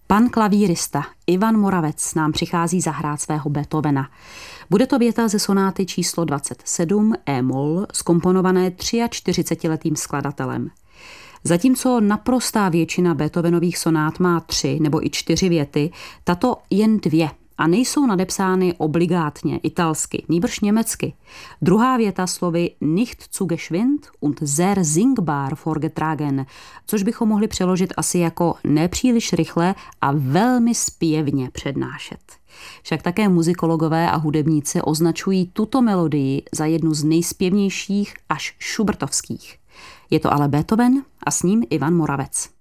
Pan klavírista Ivan Moravec nám přichází zahrát svého Beethovena. Bude to věta ze sonáty číslo 27 e-moll, zkomponované 43letým skladatelem. Zatímco naprostá většina Beethovenových sonát má 3 nebo i 4 věty, tato jen 2 a nejsou nadepsány obligátně italsky, nýbrž německy. Druhá věta slovy nicht zu geschwind und sehr singbar vorgetragen, což bychom mohli přeložit asi jako nepříliš rychle a velmi zpěvně přednášet. Však také muzikologové a hudebníci označují tuto melodii za jednu z nejspěvnějších až šubertovských. Je to ale Beethoven a s ním Ivan Moravec.